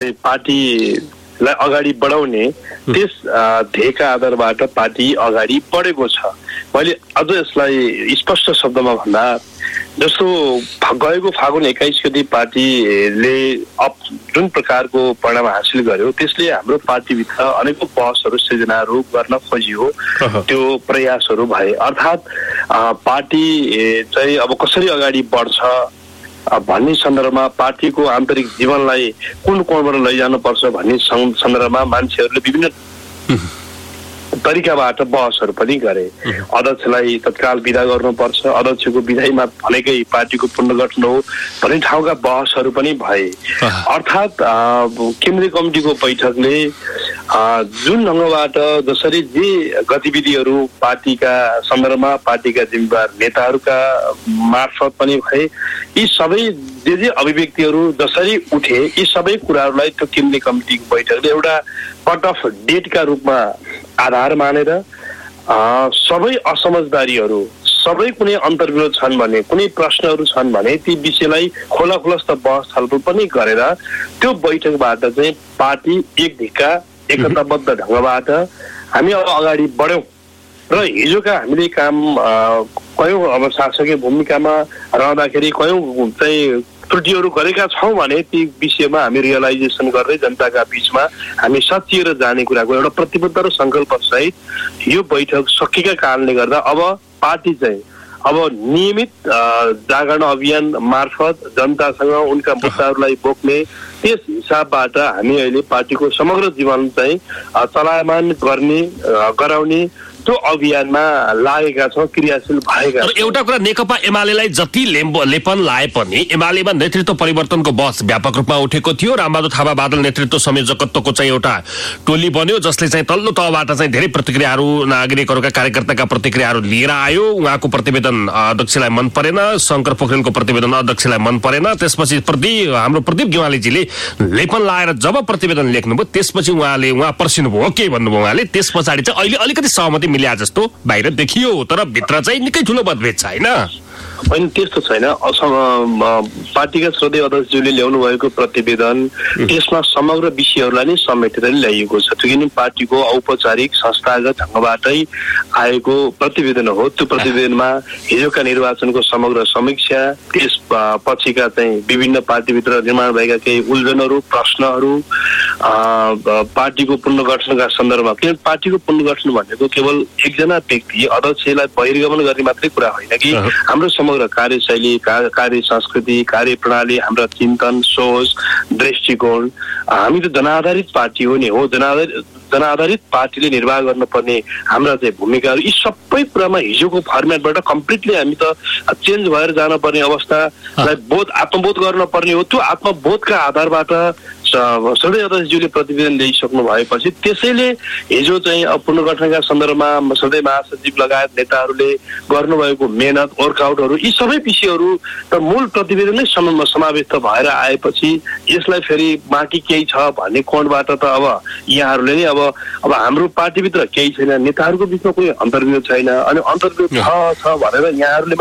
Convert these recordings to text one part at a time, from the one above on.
चाहिँ पार्टीलाई अगाडि बढाउने त्यस ध्येयका आधारबाट पार्टी अगाडि बढेको छ। मैले अझ यसलाई स्पष्ट शब्दमा भन्दा जस्तो गएको फागुन 21 गते पार्टीले जुन प्रकारको परिणाम हासिल गर्यो त्यसले हाम्रो पार्टीभित्र अनेकौं बहसहरू सृजनाहरू गर्न खोजियो, त्यो प्रयासहरू भए। अर्थात् पार्टी चाहिँ अब कसरी अगाडि बढ्छ भन्ने सन्दर्भमा पार्टीको आन्तरिक जीवनलाई कुन कोणबाट लैजानुपर्छ भन्ने सन्दर्भमा मान्छेहरूले विभिन्न तरिकाबाट बहसहरू पनि गरे। अध्यक्षलाई तत्काल विदा गर्नुपर्छ, अध्यक्षको विदाईमा भनेकै पार्टीको पुनर्गठन हो भन्ने ठाउँका बहसहरू पनि भए। अर्थात् केन्द्रीय कमिटीको बैठकले जुन ढङ्गबाट जसरी जे गतिविधिहरू पार्टीका सन्दर्भमा पार्टीका जिम्मेवार नेताहरूका मार्फत पनि भए, यी सबै जे अभिव्यक्तिहरू जसरी उठे यी सबै कुराहरूलाई त्यो केन्द्रीय कमिटीको बैठकले एउटा कट अफ डेटका रूपमा आधार मानेर सबै असमझदारीहरू, सबै कुनै अन्तर्विरोध छन् भने, कुनै प्रश्नहरू छन् भने ती विषयलाई खोलाखुलस्त बहस छलफल पनि गरेर त्यो बैठकबाट चाहिँ पार्टी एक ढिक्का एकताबद्ध ढङ्गबाट हामी अब अगाडि बढ्यौँ र हिजोका हामीले काम कयौं अब शासकीय भूमिकामा रहँदाखेरि कयौं चाहिँ त्रुटिहरू गरेका छौँ भने ती विषयमा हामी रियलाइजेसन गर्दै जनताका बीचमा हामी सचिएर जाने कुराको एउटा प्रतिबद्ध र सङ्कल्प सहित यो बैठक सकिएका कारणले गर्दा अब पार्टी चाहिँ अब नियमित जागरण अभियान मार्फत जनतासँग उनका मुद्दाहरूलाई बोक्ने त्यस हिसाबबाट हामी अहिले पार्टीको समग्र जीवन चाहिँ चलायमान गर्ने गराउने त्यो अभियानमा लागेका छौँ, क्रियाशील भएका छौँ। एउटा कुरा, नेकपा एमालेलाई जति लेपन लाए पनि एमालेमा नेतृत्व परिवर्तनको बहस व्यापक रूपमा उठेको थियो। रामबहादुर थापा बादल नेतृत्व संयोजकत्वको चाहिँ एउटा टोली बन्यो जसले चाहिँ तल्लो तहबाट चाहिँ धेरै प्रतिक्रियाहरू, नागरिकहरूका कार्यकर्ताका प्रतिक्रियाहरू लिएर आयो। उहाँको प्रतिवेदन अध्यक्षलाई मन परेन, शङ्कर पोखरेलको प्रतिवेदन अध्यक्षलाई मन परेन। त्यसपछि हाम्रो प्रदीप गेवालीजीले लेपन लाएर जब प्रतिवेदन लेख्नुभयो त्यसपछि उहाँ पर्सिनुभयो, के भन्नुभयो उहाँले, त्यस पछाडि चाहिँ अहिले अलिकति सहमति मिल्या जस्तो बाहिर देखियो, तर भित्र चाहिँ निकै ठुलो मतभेद छ होइन? होइन, त्यस्तो छैन। पार्टीका श्रद्धेय अध्यक्षज्यूले ल्याउनु भएको प्रतिवेदन त्यसमा समग्र विषयहरूलाई नै समेटेर ल्याइएको छ। त्यो किन पार्टीको औपचारिक संस्थागत ढङ्गबाटै आएको प्रतिवेदन हो। त्यो प्रतिवेदनमा हिजोका निर्वाचनको समग्र समीक्षा, त्यस पछिका चाहिँ विभिन्न पार्टीभित्र निर्माण भएका केही उल्झनहरू, प्रश्नहरू, पार्टीको पुनर्गठनका सन्दर्भमा, किन पार्टीको पुनर्गठन भनेको केवल एकजना व्यक्ति अध्यक्षलाई बहिर्गमन गर्ने मात्रै कुरा होइन कि हाम्रो समग्र कार्यशैली, कार्य संस्कृति, कार्य प्रणाली, हाम्रा चिन्तन, सोच, दृष्टिकोण, हामी त जनाधारित पार्टी हो नि हो, जनाधारित पार्टीले निर्वाह गर्नुपर्ने हाम्रा चाहिँ भूमिकाहरू, यी सबै कुरामा हिजोको फर्मेटबाट कम्प्लिटली हामी त चेन्ज भएर जानुपर्ने अवस्थालाई आत्मबोध गर्न पर्ने हो। त्यो आत्मबोधका आधारबाट श्रद्धेय अध्यक्षज्यूले प्रतिवेदन ल्याइसक्नु भएपछि त्यसैले हिजो चाहिँ पुनर्गठनका सन्दर्भमा श्रद्धेय महासचिव लगायत नेताहरूले गर्नुभएको मेहनत, वर्कआउटहरू, यी सबै विषयहरू त मूल प्रतिवेदनमै समावेश भएर आएपछि यसलाई फेरि बाँकी केही छ भन्ने कोणबाट त अब यहाँहरूले नै अब हाम्रो पार्टीभित्र केही छैन, नेताहरूको बिचमा कुनै अन्तर्विरोध छैन, अनि अन्तर्विरोध छ भनेर यहाँहरूले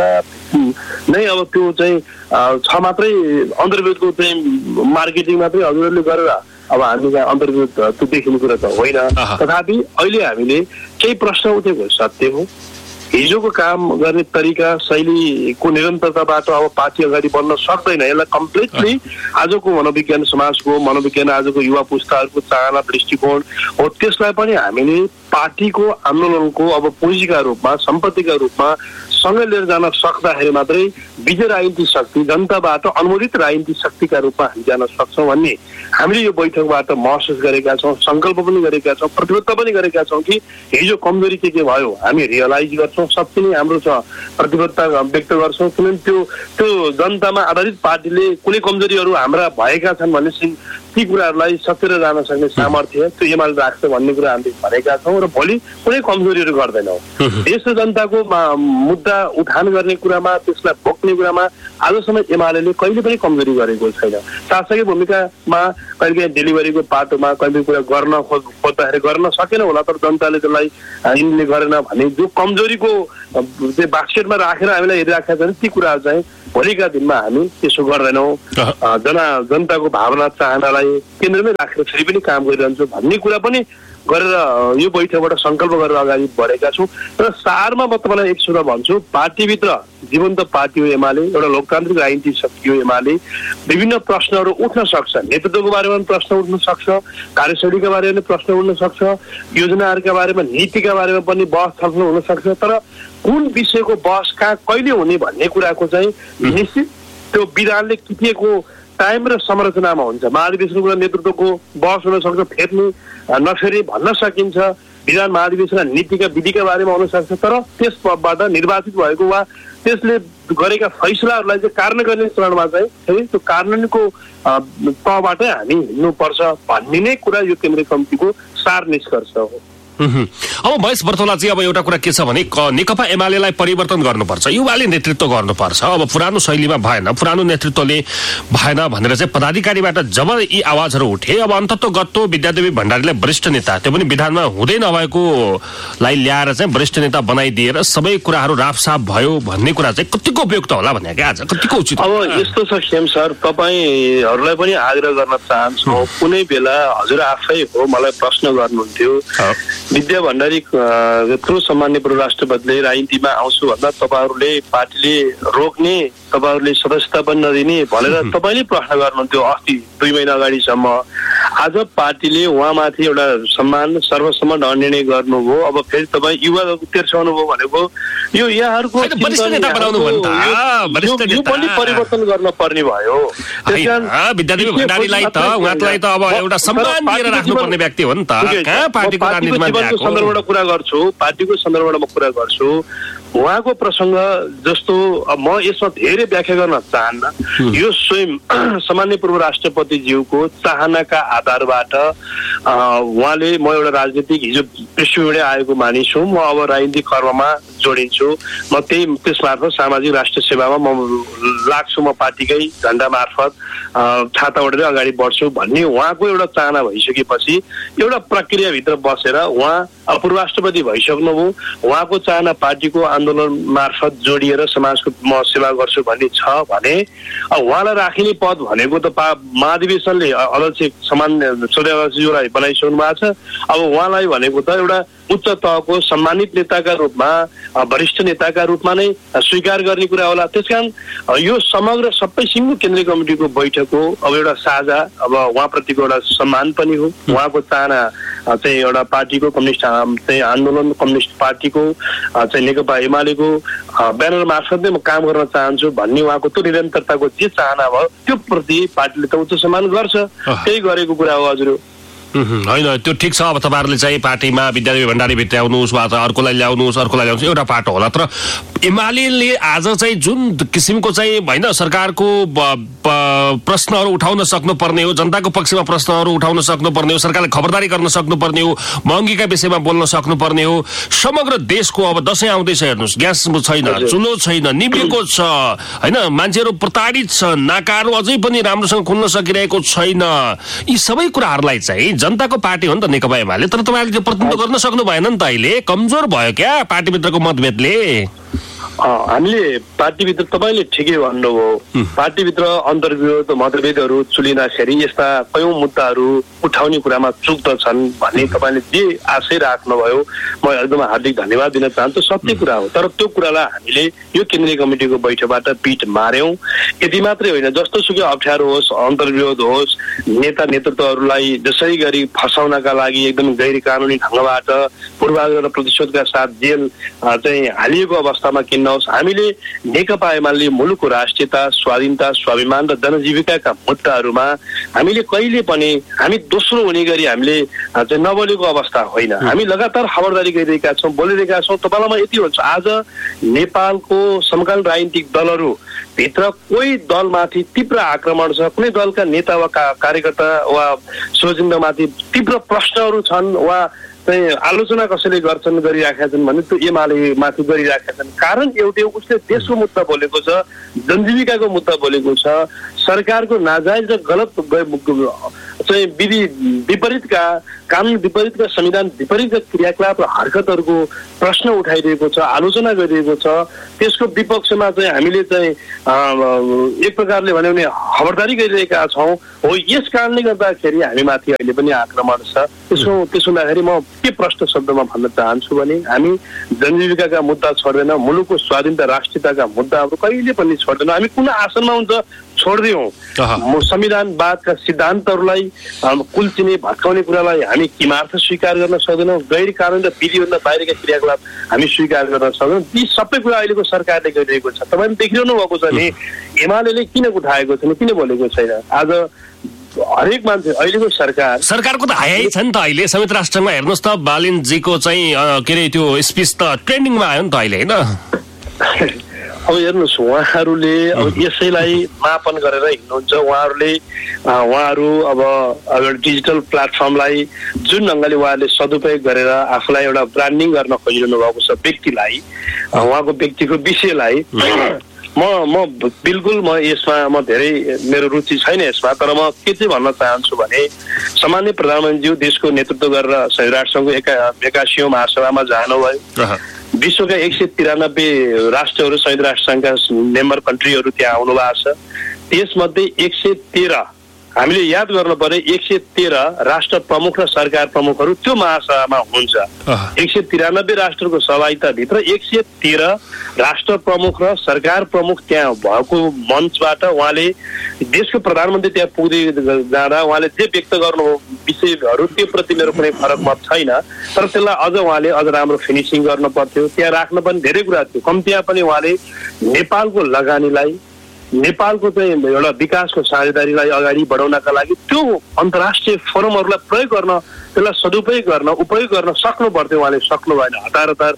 नै अब त्यो चाहिँ छ मात्रै अन्तर्विरोधको चाहिँ मार्केटिङ मात्रै हजुरहरूले गरेर अब हामी अन्तर्विरोध त्यो देखिने कुरा त होइन। तथापि अहिले हामीले केही प्रश्न उठेको सत्य हो। हिजोको काम गर्ने तरिका शैलीको निरन्तरताबाट अब पार्टी अगाडि बढ्न सक्दैन। यसलाई कम्प्लिटली आजको मनोविज्ञान समाजको मनोविज्ञान, आजको युवा पुस्ताहरूको चाहना, दृष्टिकोण हो, त्यसलाई पनि हामीले पार्टीको आन्दोलनको अब पुँजीका रूपमा, सम्पत्तिका रूपमा सँगै लिएर जान सक्दाखेरि मात्रै विजय राजनीतिक शक्ति, जनताबाट अनुमोदित राजनीतिक शक्तिका रूपमा हामी जान सक्छौँ भन्ने हामीले यो बैठकबाट महसुस गरेका छौँ, सङ्कल्प पनि गरेका छौँ, प्रतिबद्धता पनि गरेका छौँ कि हिजो कमजोरी के भयो हामी रियलाइज गर्छौँ, सबै नै हाम्रो छ, प्रतिबद्धता व्यक्त गर्छौँ। किनभने त्यो जनतामा आधारित पार्टीले कुनै कमजोरीहरू हाम्रा भएका छन् भने ती कुराहरूलाई सचेर जान सक्ने सामर्थ्य त्यो एमाले राख्छ भन्ने कुरा हामीले भनेका छौँ र भोलि कुनै कमजोरीहरू गर्दैनौँ। देश र जनताको मुद्दा उठान गर्ने कुरामा, त्यसलाई बोक्ने कुरामा आजसम्म एमाले कहिले पनि कमजोरी गरेको छैन। शासकीय भूमिकामा कहिलेकाहीँ डेलिभरीको पाटोमा कहिले कुरा गर्न खोज्दाखेरि गर्न सकेन होला, तर जनताले त्यसलाई यिनले गरेन भने जो कमजोरीको चाहिँ बास्केटमा राखेर हामीलाई हेरिराखेका छन् ती कुराहरू चाहिँ भोलिका दिनमा हामी त्यसो गर्दैनौँ। जनताको भावना चाहनालाई सरकारलाई केन्द्रमै राखेर फेरि पनि काम गरिरहन्छु भन्ने कुरा पनि गरेर यो बैठकबाट संकल्प गरेर अगाडि बढेका छौँ। र सारमा म तपाईँलाई एक कुरा भन्छु, पार्टीभित्र जीवन्त पार्टी हो एमाले, एउटा लोकतान्त्रिक राजनीति शक्ति हो एमाले। विभिन्न प्रश्नहरू उठ्न सक्छ, नेतृत्वको बारेमा पनि प्रश्न उठ्न सक्छ, कार्यशैलीका बारेमा पनि प्रश्न उठ्न सक्छ, योजनाहरूका बारेमा नीतिका बारेमा पनि बहस छलफल हुन सक्छ। तर कुन विषयको बहस कहाँ कहिले हुने भन्ने कुराको चाहिँ निश्चित त्यो विधानले किटिएको टाइम र संरचनामा हुन्छ। महाधिवेशनको कुरा नेतृत्वको बहस हुन सक्छ, फेर्ने नफेर्ने भन्न सकिन्छ, विधान महाधिवेशनका नीतिका विधिका बारेमा हुन सक्छ। तर त्यसबाट निर्वाचित भएको वा त्यसले गरेका फैसलाहरूलाई चाहिँ कार्यान्वयन गर्ने चरणमा चाहिँ फेरि त्यो कार्यान्वयनको तहबाटै हामी हिँड्नुपर्छ भन्ने नै कुरा यो केन्द्रीय कमिटीको सार निष्कर्ष हो। अब महेश बर्तौला चाहिँ अब एउटा कुरा के छ भने नेकपा एमालेलाई परिवर्तन गर्नुपर्छ, युवाले नेतृत्व गर्नुपर्छ, अब पुरानो शैलीमा भएन, पुरानो नेतृत्वले भएन भनेर चाहिँ पदाधिकारीबाट जब यी आवाजहरू उठे, अब अन्ततः गत्तो विद्यादेवी भण्डारीलाई वरिष्ठ नेता, त्यो पनि विधानमा हुँदै नभएकोलाई ल्याएर चाहिँ वरिष्ठ नेता बनाइदिएर सबै कुराहरू राफसाफ भयो भन्ने कुरा चाहिँ कतिको उपयुक्त होला भने क्या आज कतिको उचित? अब यस्तो छ खेम सर, तपाईँहरूलाई पनि आग्रह गर्न चाहन्छु, कुनै बेला हजुर आफै हो मलाई प्रश्न गर्नुहुन्थ्यो विद्या भण्डारी यत्रो सम्मान्य पूर्व राष्ट्रपतिले राजनीतिमा आउँछु भन्दा तपाईँहरूले पार्टीले रोक्ने, तपाईँहरूले सदस्यता पनि नदिने भनेर तपाईँले प्रश्न गर्नुहुन्थ्यो अस्ति 2 महिना अगाडिसम्म। आज पार्टीले उहाँमाथि एउटा सम्मान सर्वसम्म निर्णय गर्नुभयो। अब फेरि तपाईँ युवा तेर्साउनु भयो भनेको यो यहाँहरूको पनि परिवर्तन गर्न पर्ने भयो। विद्यादेवी भण्डारीलाई त उहाँलाई त अब एउटा सम्मान दिएर राख्नुपर्ने व्यक्ति हो नि त, कहाँ पार्टीको राजनीतिमा सन्दर्भबाट कुरा गर्छु, पार्टीको सन्दर्भबाट म कुरा गर्छु। उहाँको प्रसङ्ग जस्तो म यसमा धेरै व्याख्या गर्न चाहन्न। यो स्वयं सामान्य पूर्व राष्ट्रपतिज्यूको चाहनाका आधारबाट उहाँले म एउटा राजनीतिक हिजो पृष्ठभूमिबाट आएको मानिस हुँ, म अब राजनीतिक कर्ममा जोडिन्छु, म त्यस मार्फत सामाजिक राष्ट्र सेवामा म लाग्छु, म पार्टीकै झन्डा मार्फत छाता ओढेर अगाडि बढ्छु भन्ने उहाँको एउटा चाहना भइसकेपछि एउटा प्रक्रियाभित्र बसेर उहाँ पूर्व राष्ट्रपति भइसक्नुभयो। उहाँको चाहना पार्टीको आन्दोलन मार्फत जोडिएर समाजको म सेवा गर्छु भन्ने छ भने उहाँलाई राखिने पद भनेको त महाधिवेशनले अध्यक्ष सामान्य सदस्यज्यूलाई बनाइसक्नु भएको छ। अब उहाँलाई भनेको त एउटा उच्च तहको सम्मानित नेताका रूपमा, वरिष्ठ नेताका रूपमा नै स्वीकार गर्ने कुरा होला। त्यसकारण यो समग्र सबै सिङ्गो केन्द्रीय कमिटीको बैठक हो, अब एउटा साझा, अब उहाँप्रतिको एउटा सम्मान पनि हो। उहाँको चाहना चाहिँ एउटा पार्टीको कम्युनिस्ट चाहिँ आन्दोलन कम्युनिस्ट पार्टीको चाहिँ नेकपा एमालेको ब्यानर मार्फत नै म काम गर्न चाहन्छु भन्ने उहाँको त्यो निरन्तरताको जे चाहना भयो त्यो प्रति पार्टीले त उच्च सम्मान गर्छ, त्यही गरेको कुरा हो हजुर। होइन त्यो ठिक छ, अब तपाईँहरूले चाहिँ पार्टीमा विद्यादेवी भण्डारी भित्र्याउनुहोस् वा अर्कोलाई ल्याउनुहोस् एउटा पाटो होला। तर एमाले आज चाहिँ जुन किसिमको चाहिँ होइन सरकारको प्रश्नहरू उठाउन सक्नुपर्ने हो, जनताको पक्षमा प्रश्नहरू उठाउन सक्नुपर्ने हो, सरकारले खबरदारी गर्न सक्नुपर्ने हो, महँगीका विषयमा बोल्न सक्नुपर्ने हो। समग्र देशको अब दसैँ आउँदैछ, हेर्नुहोस् ग्यास छैन, चुलो छैन, निभेको छ होइन, मान्छेहरू प्रताडित छन्, नाकाहरू अझै पनि राम्रोसँग खुल्न सकिरहेको छैन। यी सबै कुराहरूलाई चाहिँ जनताको पार्टी हो नि त नेकपा एमाले, तर तपाईँले त्यो प्रतिनिधित्व गर्न सक्नु भएन नि त। अहिले कमजोर भयो क्या पार्टीभित्रको मतभेदले? हामीले पार्टीभित्र तपाईँले ठिकै भन्नुभयो, पार्टीभित्र अन्तर्विरोध मतभेदहरू चुलिँदाखेरि यस्ता कयौं मुद्दाहरू उठाउने कुरामा चुक त छन् भन्ने तपाईँले जे आशय राख्नुभयो म एकदम हार्दिक धन्यवाद दिन चाहन्छु। सत्य कुरा हो, तर त्यो कुरालाई हामीले यो केन्द्रीय कमिटीको बैठकबाट पिट मार्यौं। यति मात्रै होइन, जस्तो सुकै अप्ठ्यारो होस्, अन्तर्विरोध होस्, नेता नेतृत्वहरूलाई जसै गरी फसाउनका लागि एकदम गैर कानुनी ढङ्गबाट पूर्वाग्रह र प्रतिशोधका साथ जेल चाहिँ हालिएको अवस्थामा किन्न हामीले नेकपा एमाले मुलुकको राष्ट्रियता, स्वाधीनता, स्वाभिमान र जनजीविकाका मुद्दाहरूमा हामीले कहिले पनि हामी दोस्रो हुने गरी हामीले चाहिँ नबोलेको अवस्था होइन। हामी लगातार खबरदारी गरिरहेका छौँ, बोलिरहेका छौँ। तपाईँलाई म यति भन्छु, आज नेपालको समकालीन राजनीतिक दलहरू भित्र कोही दलमाथि तीव्र आक्रमण छ, कुनै दलका नेता वा कार्यकर्ता वा स्वजनमाथि तीव्र प्रश्नहरू छन् वा चाहिँ आलोचना कसैले गर्छन् गरिराखेका छन् भने त्यो एमाले माथि गरिराखेका छन्। कारण एउटै, उसले देशको मुद्दा बोलेको छ, जनजीविकाको मुद्दा बोलेको छ, सरकारको नाजायज र गलत चाहिँ विधि विपरीतका कानुन विपरीतका संविधान विपरीतका क्रियाकलाप र हरकतहरूको प्रश्न उठाइरहेको छ, आलोचना गरिरहेको छ। त्यसको विपक्षमा चाहिँ हामीले चाहिँ एक प्रकारले भन्यो भने खबरदारी गरिरहेका छौँ। हो, यस कारणले गर्दाखेरि हामीमाथि अहिले पनि आक्रमण छ। त्यसो हुँदाखेरि म के प्रश्न शब्दमा भन्न चाहन्छु भने हामी जनजीविकाका मुद्दा छोड्दैन, मुलुकको स्वाधीनता राष्ट्रियताका मुद्दाहरू कहिले पनि छोड्दैनौँ। हामी कुन आसनमा हुन्छ छोड्दियौँ। संविधानवादका सिद्धान्तहरूलाई कुल्चिने भत्काउने कुरालाई हामी किमार्थ स्वीकार गर्न सक्दैनौँ। गैर कानुन र विधिभन्दा बाहिरका क्रियाकलाप हामी स्वीकार गर्न सक्दैनौँ। ती सबै कुरा अहिलेको सरकारले गरिरहेको छ। तपाईँले देखिरहनु भएको छ नि, एमाले किन उठाएको छैन, किन बोलेको छैन। आज हरेक मान्छे अहिलेको सरकारको त हाई छ नि त। अहिले संयुक्त राष्ट्रमा हेर्नुहोस् त, बालिनजीको चाहिँ के अरे त्यो स्पिच त ट्रेन्डिङमा आयो नि त अहिले, होइन? अब हेर्नुहोस्, उहाँहरूले अब यसैलाई मापन गरेर हिँड्नुहुन्छ। उहाँहरू अब डिजिटल प्लेटफर्मलाई जुन ढङ्गले उहाँहरूले सदुपयोग गरेर आफूलाई एउटा ब्रान्डिङ गर्न खोजिरहनु भएको छ, व्यक्तिलाई, उहाँको व्यक्तिको विषयलाई, म बिल्कुल यसमा धेरै मेरो रुचि छैन यसमा। तर म के चाहिँ भन्न चाहन्छु भने सामान्य प्रधानमन्त्रीज्यू देशको नेतृत्व गरेर संयुक्त राष्ट्रसङ्घको 81औं महासभामा जानुभयो। विश्वका 193 राष्ट्रहरू संयुक्त राष्ट्रसङ्घका मेम्बर कन्ट्रीहरू त्यहाँ आउनु भएको छ। त्यसमध्ये 113 हामीले याद गर्नु पर्यो, 113 राष्ट्र प्रमुख र सरकार प्रमुखहरू त्यो महासभामा हुनुहुन्छ। 193 राष्ट्रको सहभागिताभित्र 113 राष्ट्र प्रमुख र सरकार प्रमुख त्यहाँ भएको मञ्चबाट उहाँले देशको प्रधानमन्त्री त्यहाँ पुग्दै जाँदा उहाँले जे व्यक्त गर्नुभयो विषयहरू त्यो प्रति मेरो कुनै फरक मत छैन। तर त्यसलाई उहाँले अझ राम्रो फिनिसिङ गर्न पर्थ्यो। त्यहाँ राख्न पनि धेरै कुरा थियो। कम्तीमा पनि उहाँले नेपालको लगानीलाई, नेपालको चाहिँ एउटा विकासको साझेदारीलाई अगाडि बढाउनका लागि त्यो अन्तर्राष्ट्रिय फोरमहरूलाई प्रयोग गर्न, त्यसलाई सदुपयोग गर्न, उपयोग गर्न सक्नु पर्थ्यो। उहाँले सक्नु भएन। हतार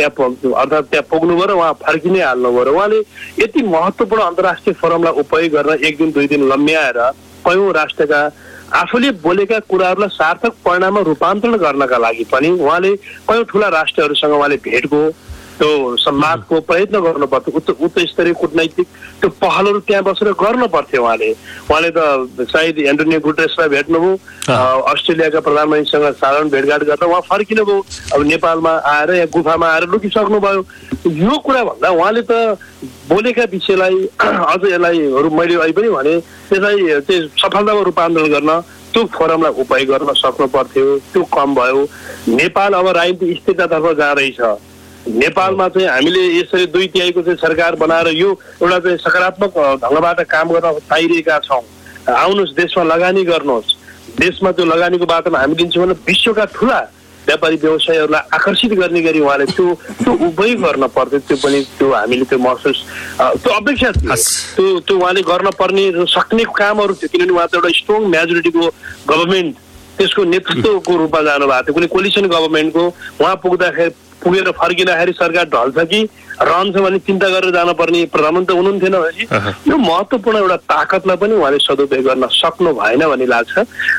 त्यहाँ पुग्नुभयो र उहाँ फर्किनै हाल्नुभयो। र उहाँले यति महत्त्वपूर्ण अन्तर्राष्ट्रिय फोरमलाई उपयोग गर्न 1 दिन 2 दिन लम्ब्याएर कयौँ राष्ट्रका आफूले बोलेका कुराहरूलाई सार्थक परिणाममा रूपान्तरण गर्नका लागि पनि उहाँले कयौँ ठुला राष्ट्रहरूसँग उहाँले भेटको त्यो संवादको प्रयत्न गर्नु पर्थ्यो। उच्च स्तरीय कूटनैतिक त्यो पहलहरू त्यहाँ बसेर गर्न पर्थ्यो। उहाँले त सायद एन्टोनियो गुटेरेसलाई भेट्नुभयो, अस्ट्रेलियाका प्रधानमन्त्रीसँग साधारण भेटघाट गर्दा उहाँ फर्किनुभयो। अब नेपालमा आएर यहाँ गुफामा आएर लुकिसक्नुभयो। यो कुरा भन्दा उहाँले त बोलेका विषयलाई अझ यसलाई मैले अहिले पनि भने त्यसलाई चाहिँ सफलतामा रूपान्तरण गर्न त्यो फोरमलाई उपयोग गर्न सक्नु पर्थ्यो। त्यो कम भयो। नेपाल अब राजनीतिक स्थिरतातर्फ जाँदैछ। नेपालमा चाहिँ हामीले यसरी 2/3 चाहिँ सरकार बनाएर यो एउटा चाहिँ सकारात्मक ढङ्गबाट काम गर्न पाइरहेका छौँ। आउनुहोस्, देशमा लगानी गर्नुहोस्। देशमा त्यो लगानीको बाटोमा हामी दिन्छौँ भने विश्वका ठुला व्यापारी व्यवसायहरूलाई आकर्षित गर्ने गरी उहाँले त्यो उपयोग गर्न पर्थ्यो। त्यो पनि त्यो हामीले त्यो महसुस त्यो अपेक्षा थियो। त्यो उहाँले गर्न पर्ने सक्ने कामहरू थियो। किनभने उहाँ त एउटा स्ट्रङ मेजोरिटीको गभर्मेन्ट त्यसको नेतृत्वको रूपमा जानुभएको थियो। कुनै कोलिसन गभर्मेन्टको उहाँ पुगेर फर्किँदाखेरि सरकार ढल्छ कि रहन्छ भने चिन्ता गरेर जानुपर्ने प्रधानमन्त्री हुनुहुन्थेन भनेपछि यो महत्त्वपूर्ण एउटा ताकतलाई पनि उहाँले सदुपयोग गर्न सक्नु भएन भन्ने लाग्छ।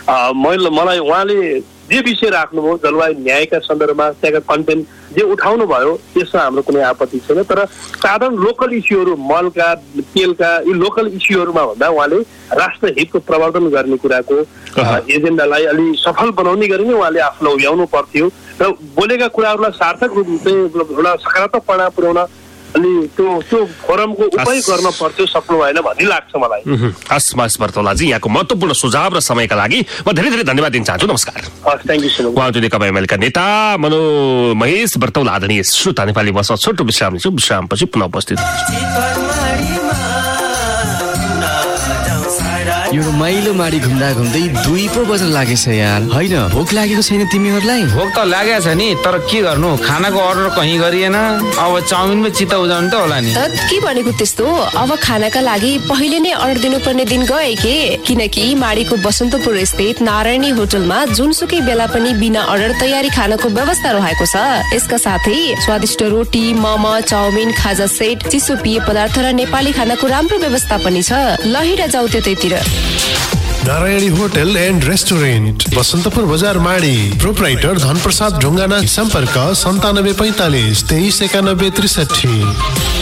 मलाई उहाँले जे विषय राख्नुभयो जलवायु न्यायका सन्दर्भमा त्यहाँका कन्टेन्ट जे उठाउनु भयो त्यसमा हाम्रो कुनै आपत्ति छैन। तर साधारण लोकल इस्युहरू, मलका, तेलका यी लोकल इस्युहरूमा भन्दा उहाँले राष्ट्रहितको प्रवर्धन गर्ने कुराको एजेन्डालाई अलि सफल बनाउने गरी नै उहाँले आफूलाई उभ्याउनु पर्थ्यो र बोलेका कुराहरूलाई सार्थक रूपमा एउटा सकारात्मक परिणाम पुर्याउन अनि त्यो फोरमको उपयोग गर्न पर्थ्यो, सक्नु भएन भन्ने लाग्छ मलाई। हस् महेश बर्तौलाजी, यहाँको महत्त्वपूर्ण सुझाव र समयका लागि म धेरै धेरै धन्यवाद दिन चाहन्छु। नमस्कार। हस्, थ्याङ्क यू सो मच। उहाँ नेकपा एमालेका नेता महेश बर्तौला। आदरणीय श्रोता, नेपाली भाषा छोटो विश्राम लिन्छौँ। विश्रामपछि पुनः उपस्थित। यो रमाइलो माडी घुम्दा घुम्दै 2 पो बज्न लागेछ यार। होइन, भोक लागेको छैन तिमीहरूलाई? भोक त लागेको छ नि, तर के गर्नु, खानाको अर्डर कहीँ गरिएन। अब चाउमिनमा चित्त उजाउनु त होला नि। के भनेको त्यस्तो? अब खानाका लागि पहिले नै अर्डर दिनुपर्ने दिन गए के? किनकि माडीको बसन्तपुर स्थित नारायणी होटलमा जुनसुकै बेला पनि बिना अर्डर तयारी खानाको व्यवस्था रहेको छ। यसका साथै स्वादिष्ट रोटी, मोमो, चाउमिन, खाजा सेट, चिसो पेय पदार्थ र नेपाली खानाको राम्रो व्यवस्था पनि छ। लहिरा जाऊ त्यतैतिर। Narayani hotel and restaurant, Basantapur बजार, माडी। प्रोप्राइटर धनप्रसाद ढुङ्गाना। सम्पर्क 9745 2391 63।